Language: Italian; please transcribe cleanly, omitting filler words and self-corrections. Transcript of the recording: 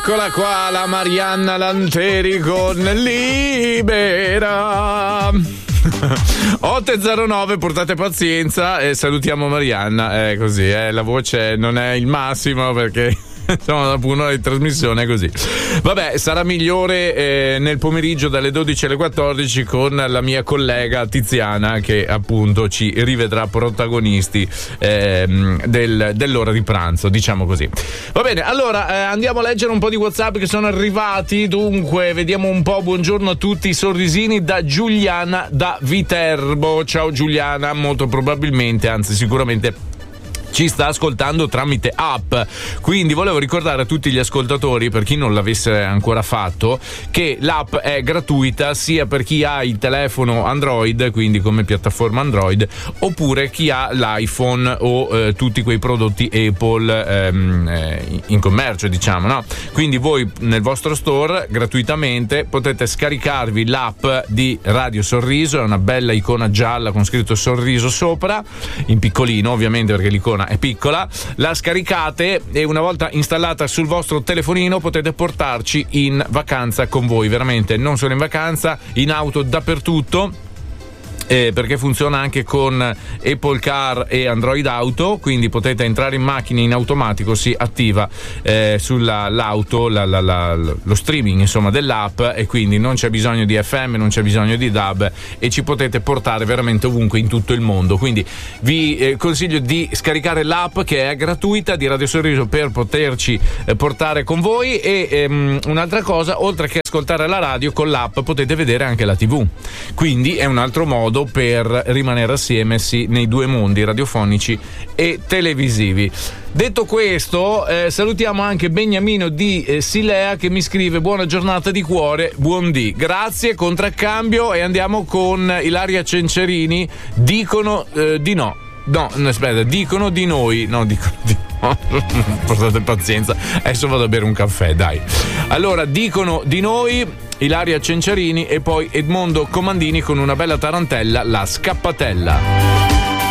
Eccola qua la Marianna Lanteri con Libera. 8.09, portate pazienza e salutiamo Marianna. Così, la voce non è il massimo perché insomma dopo un'ora di trasmissione è così. Vabbè, sarà migliore nel pomeriggio dalle 12 alle 14 con la mia collega Tiziana, che appunto ci rivedrà protagonisti dell'ora di pranzo, diciamo così. Va bene, allora andiamo a leggere un po' di WhatsApp che sono arrivati. Dunque, vediamo un po'. Buongiorno a tutti, sorrisini da Giuliana da Viterbo. Ciao Giuliana, molto probabilmente, anzi sicuramente ci sta ascoltando tramite app, quindi volevo ricordare a tutti gli ascoltatori, per chi non l'avesse ancora fatto, che l'app è gratuita sia per chi ha il telefono Android, quindi come piattaforma Android, oppure chi ha l'iPhone o tutti quei prodotti Apple in commercio, diciamo, no? Quindi voi nel vostro store gratuitamente potete scaricarvi l'app di Radio Sorriso, è una bella icona gialla con scritto Sorriso sopra, in piccolino ovviamente perché l'icona è piccola, la scaricate e una volta installata sul vostro telefonino potete portarci in vacanza con voi, veramente non solo in vacanza, in auto, dappertutto. Perché funziona anche con Apple Car e Android Auto, quindi potete entrare in macchina in automatico, si attiva sull'auto lo streaming insomma dell'app, e quindi non c'è bisogno di FM, non c'è bisogno di DAB e ci potete portare veramente ovunque in tutto il mondo. Quindi vi consiglio di scaricare l'app, che è gratuita, di Radio Sorriso, per poterci portare con voi. E un'altra cosa, oltre che ascoltare la radio, con l'app potete vedere anche la TV, quindi è un altro modo per rimanere assieme nei due mondi radiofonici e televisivi. Detto questo, salutiamo anche Beniamino di Silea, che mi scrive: buona giornata di cuore, buon dì. Grazie, contraccambio, e andiamo con Ilaria Cencerini. Dicono di no. No, aspetta, dicono di noi. No, dicono di no. Portate pazienza, adesso vado a bere un caffè, dai. Allora, dicono di noi, Ilaria Cenciarini, e poi Edmondo Comandini con una bella tarantella, La Scappatella.